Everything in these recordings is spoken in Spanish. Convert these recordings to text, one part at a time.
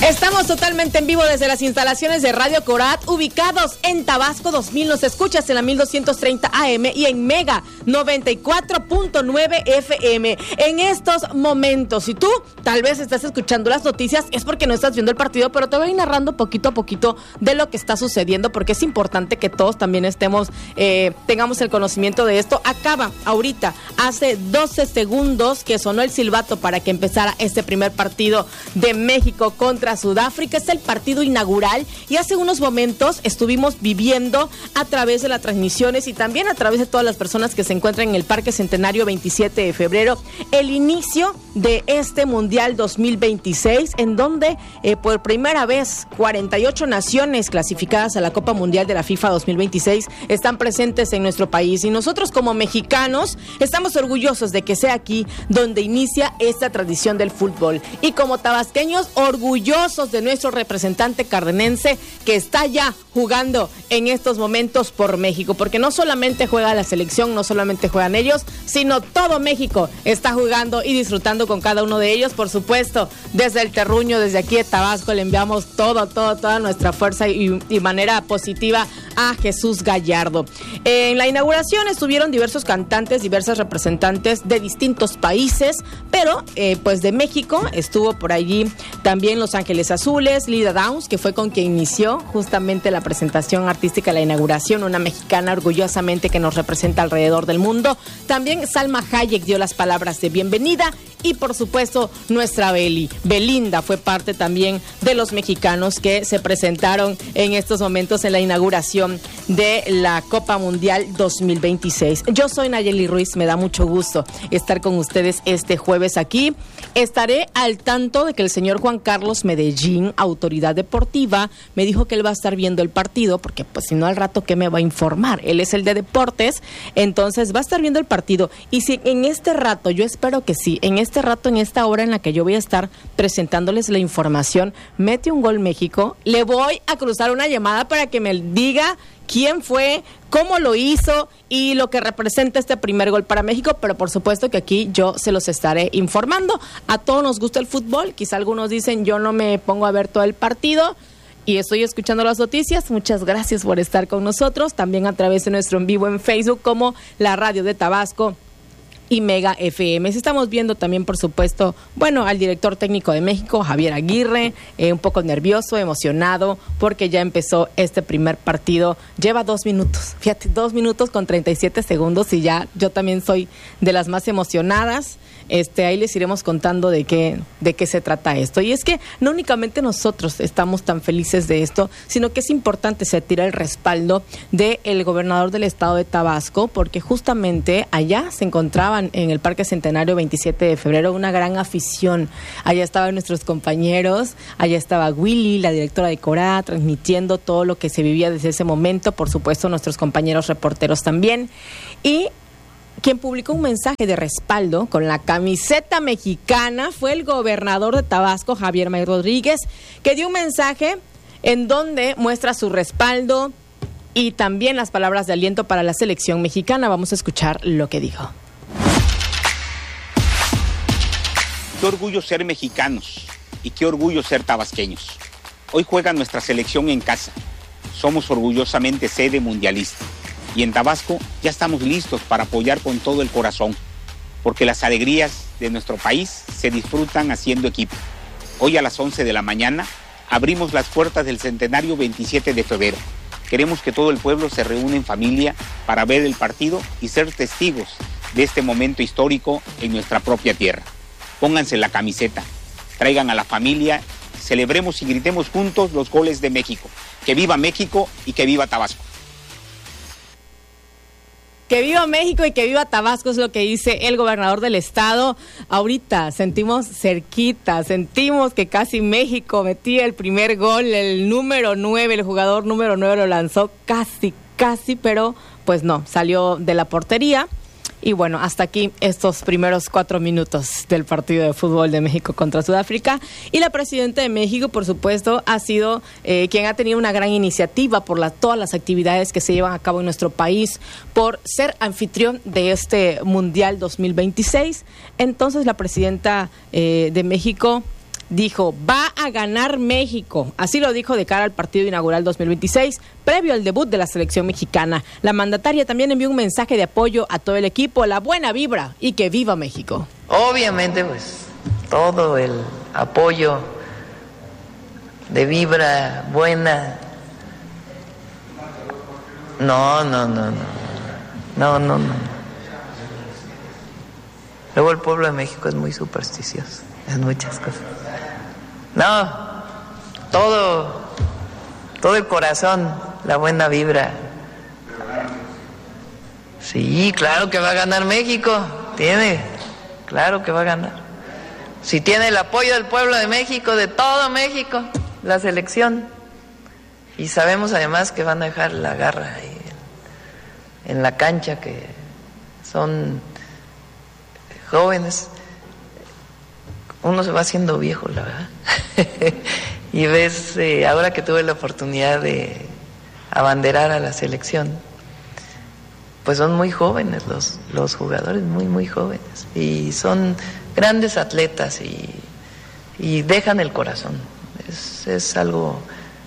Estamos totalmente en vivo desde las instalaciones de Radio Corat, ubicados en Tabasco 2000. Nos escuchas en la 1230 AM y en Mega 94.9 FM. En estos momentos, si tú tal vez estás escuchando las noticias, es porque no estás viendo el partido, pero te voy a ir narrando poquito a poquito de lo que está sucediendo, porque es importante que todos también tengamos el conocimiento de esto. Acaba ahorita, hace 12 segundos que sonó el silbato para que empezara este primer partido de México contra Sudáfrica. Es el partido inaugural y hace unos momentos estuvimos viviendo a través de las transmisiones y también a través de todas las personas que se encuentran en el Parque Centenario 27 de febrero, el inicio de este Mundial 2026, en donde por primera vez 48 naciones clasificadas a la Copa Mundial de la FIFA 2026 están presentes en nuestro país, y nosotros como mexicanos estamos orgullosos de que sea aquí donde inicia esta tradición del fútbol, y como tabasqueños orgullosos de nuestro representante cardenense que está ya jugando en estos momentos por México, porque no solamente juega la selección, no solamente juegan ellos, sino todo México está jugando y disfrutando con cada uno de ellos. Por supuesto, desde el terruño, desde aquí de Tabasco, le enviamos toda nuestra fuerza y manera positiva a Jesús Gallardo. En la inauguración estuvieron diversos cantantes, diversos representantes de distintos países, pero pues de México estuvo por allí también Los Ángeles Azules, Lida Downs, que fue con quien inició justamente la presentación artística de la inauguración, una mexicana orgullosamente que nos representa alrededor del mundo. También Salma Hayek dio las palabras de bienvenida, y por supuesto nuestra Belinda fue parte también de los mexicanos que se presentaron en estos momentos en la inauguración de la Copa Mundial 2026. Yo soy Nayeli Ruiz, me da mucho gusto estar con ustedes este jueves aquí. Estaré al tanto de que el señor Juan Carlos Medellín, autoridad deportiva, me dijo que él va a estar viendo el partido, porque pues si no al rato, ¿qué me va a informar? Él es el de deportes, entonces va a estar viendo el partido, y si en este rato, yo espero que sí, en esta hora en la que yo voy a estar presentándoles la información, mete un gol México, le voy a cruzar una llamada para que me diga quién fue, cómo lo hizo y lo que representa este primer gol para México, pero por supuesto que aquí yo se los estaré informando. A todos nos gusta el fútbol, quizá algunos dicen yo no me pongo a ver todo el partido y estoy escuchando las noticias. Muchas gracias por estar con nosotros, también a través de nuestro en vivo en Facebook como la Radio de Tabasco y Mega FM. Estamos viendo también, por supuesto, al director técnico de México, Javier Aguirre, un poco nervioso, emocionado, porque ya empezó este primer partido. Lleva 2 minutos, fíjate, 2 minutos con 37 segundos, y ya yo también soy de las más emocionadas. Ahí les iremos contando de qué se trata esto. Y es que no únicamente nosotros estamos tan felices de esto, sino que es importante sentir el respaldo del gobernador del estado de Tabasco, porque justamente allá se encontraban en el Parque Centenario 27 de febrero una gran afición. Allá estaban nuestros compañeros, allá estaba Willy, la directora de Cora, transmitiendo todo lo que se vivía desde ese momento, por supuesto nuestros compañeros reporteros también, y quien publicó un mensaje de respaldo con la camiseta mexicana fue el gobernador de Tabasco, Javier May Rodríguez, que dio un mensaje en donde muestra su respaldo y también las palabras de aliento para la selección mexicana. Vamos a escuchar lo que dijo. Qué orgullo ser mexicanos y qué orgullo ser tabasqueños. Hoy juega nuestra selección en casa. Somos orgullosamente sede mundialista. Y en Tabasco ya estamos listos para apoyar con todo el corazón, porque las alegrías de nuestro país se disfrutan haciendo equipo. Hoy a las 11 de la mañana abrimos las puertas del Centenario 27 de febrero. Queremos que todo el pueblo se reúna en familia para ver el partido y ser testigos de este momento histórico en nuestra propia tierra. Pónganse la camiseta, traigan a la familia, celebremos y gritemos juntos los goles de México. ¡Que viva México y que viva Tabasco! Que viva México y que viva Tabasco, es lo que dice el gobernador del estado. Ahorita sentimos cerquita, sentimos que casi México metía el primer gol, el número 9, el jugador número 9 lo lanzó casi, pero pues no, salió de la portería. Y bueno, hasta aquí estos primeros 4 minutos del partido de fútbol de México contra Sudáfrica. Y la presidenta de México, por supuesto, ha sido quien ha tenido una gran iniciativa por todas las actividades que se llevan a cabo en nuestro país, por ser anfitrión de este Mundial 2026. Entonces, la presidenta de México dijo, va a ganar México. Así lo dijo de cara al partido inaugural 2026, previo al debut de la selección mexicana. La mandataria también envió un mensaje de apoyo a todo el equipo, la buena vibra y que viva México. Obviamente, pues, todo el apoyo de vibra buena. No. Luego el pueblo de México es muy supersticioso en muchas cosas. No, todo el corazón, la buena vibra. Sí, claro que va a ganar México, claro que va a ganar. Si tiene el apoyo del pueblo de México, de todo México, la selección. Y sabemos además que van a dejar la garra ahí en la cancha, que son jóvenes. Uno se va haciendo viejo, la verdad. Y ves, ahora que tuve la oportunidad de abanderar a la selección, pues son muy jóvenes los jugadores, muy jóvenes. Y son grandes atletas y dejan el corazón. Es algo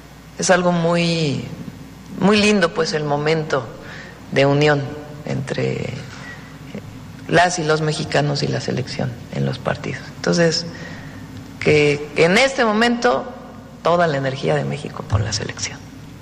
muy lindo, pues, el momento de unión entre las y los mexicanos y la selección en los partidos. Entonces, que en este momento toda la energía de México por la selección.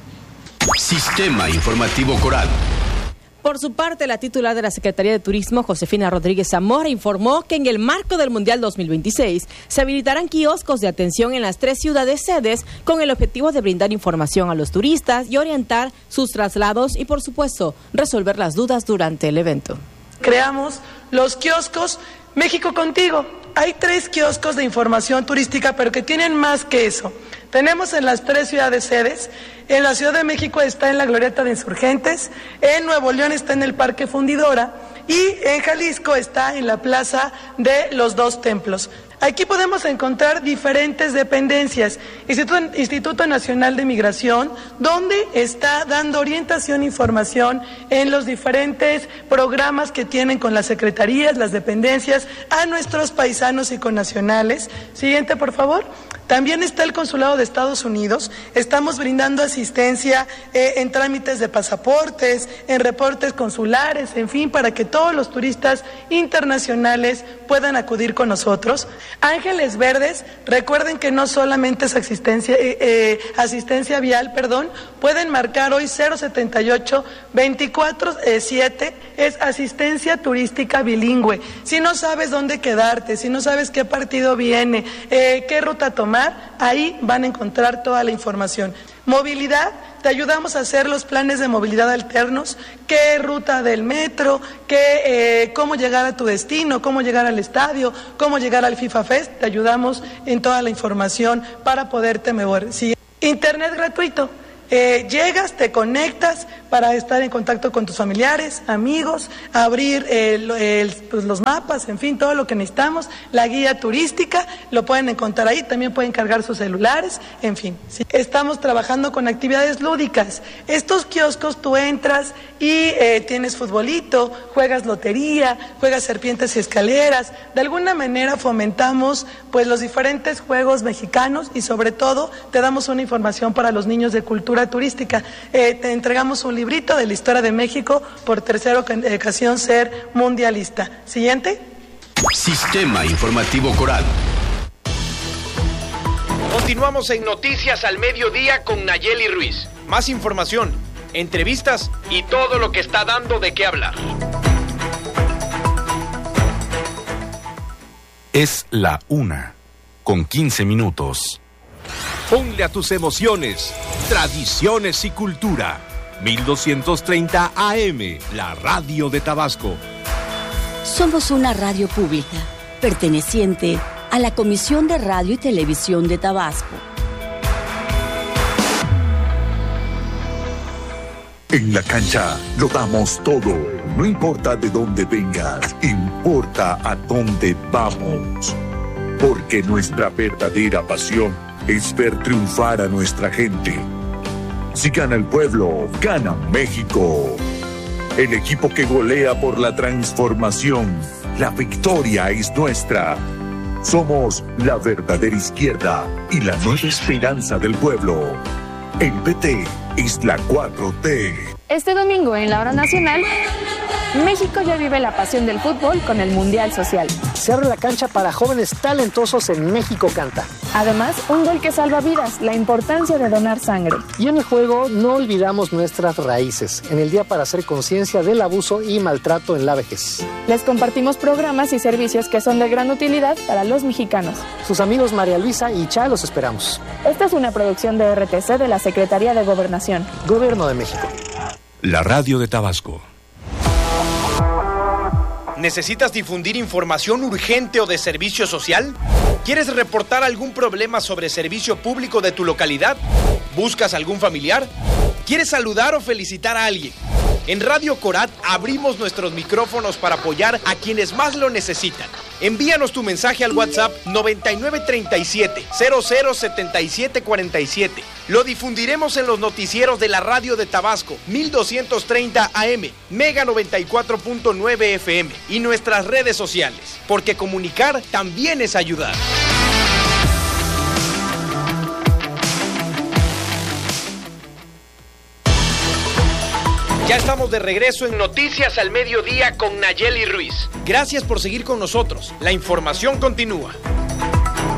Sistema Informativo Coral. Por su parte, la titular de la Secretaría de Turismo, Josefina Rodríguez Zamora, informó que en el marco del Mundial 2026 se habilitarán kioscos de atención en las 3 ciudades sedes con el objetivo de brindar información a los turistas y orientar sus traslados y, por supuesto, resolver las dudas durante el evento. Creamos los kioscos México Contigo. Hay 3 kioscos de información turística, pero que tienen más que eso. Tenemos en las 3 ciudades sedes. En la Ciudad de México está en la Glorieta de Insurgentes, en Nuevo León está en el Parque Fundidora y en Jalisco está en la Plaza de los Dos Templos. Aquí podemos encontrar diferentes dependencias. Instituto Nacional de Migración, donde está dando orientación e información en los diferentes programas que tienen con las secretarías, las dependencias, a nuestros paisanos y connacionales. Siguiente, por favor. También está el Consulado de Estados Unidos. Estamos brindando asistencia en trámites de pasaportes, en reportes consulares, en fin, para que todos los turistas internacionales puedan acudir con nosotros. Ángeles Verdes, recuerden que no solamente es asistencia vial, pueden marcar hoy 078-24-7, es asistencia turística bilingüe. Si no sabes dónde quedarte, si no sabes qué partido viene, qué ruta tomar, ahí van a encontrar toda la información. Movilidad, te ayudamos a hacer los planes de movilidad alternos, qué ruta del metro, cómo llegar a tu destino, cómo llegar al estadio, cómo llegar al FIFA Fest, te ayudamos en toda la información para poderte mover. Sí. Internet gratuito. Llegas, te conectas para estar en contacto con tus familiares, amigos, abrir los mapas, en fin, todo lo que necesitamos. La guía turística lo pueden encontrar ahí, también pueden cargar sus celulares, en fin. ¿Sí? Estamos trabajando con actividades lúdicas. Estos kioscos tú entras y tienes futbolito, juegas lotería, juegas serpientes y escaleras. De alguna manera fomentamos pues los diferentes juegos mexicanos y sobre todo te damos una información para los niños de cultura turística. Te entregamos un librito de la historia de México por 3ª ocasión ser mundialista. Siguiente. Sistema Informativo Coral. Continuamos en Noticias al Mediodía con Nayeli Ruiz. Más información, entrevistas y todo lo que está dando de qué hablar. Es la 1:15. Ponle a tus emociones, tradiciones y cultura. 1230 AM, la radio de Tabasco. Somos una radio pública, perteneciente a la Comisión de Radio y Televisión de Tabasco. En la cancha lo damos todo. No importa de dónde vengas, importa a dónde vamos. Porque nuestra verdadera pasión es ver triunfar a nuestra gente. Si gana el pueblo, gana México. El equipo que golea por la transformación. La victoria es nuestra. Somos la verdadera izquierda y la nueva esperanza del pueblo. El PT es la 4T. Este domingo en la hora nacional, México ya vive la pasión del fútbol con el Mundial Social. Se abre la cancha para jóvenes talentosos en México Canta. Además, un gol que salva vidas, la importancia de donar sangre. Y en el juego no olvidamos nuestras raíces, en el Día para hacer conciencia del abuso y maltrato en la vejez. Les compartimos programas y servicios que son de gran utilidad para los mexicanos. Sus amigos María Luisa y Cha los esperamos. Esta es una producción de RTC de la Secretaría de Gobernación. Gobierno de México. La radio de Tabasco. ¿Necesitas difundir información urgente o de servicio social? ¿Quieres reportar algún problema sobre servicio público de tu localidad? ¿Buscas algún familiar? ¿Quieres saludar o felicitar a alguien? En Radio Corat abrimos nuestros micrófonos para apoyar a quienes más lo necesitan. Envíanos tu mensaje al WhatsApp 9937-007747. Lo difundiremos en los noticieros de la radio de Tabasco, 1230 AM, Mega 94.9 FM y nuestras redes sociales, porque comunicar también es ayudar. Ya estamos de regreso en Noticias al Mediodía con Nayeli Ruiz. Gracias por seguir con nosotros. La información continúa.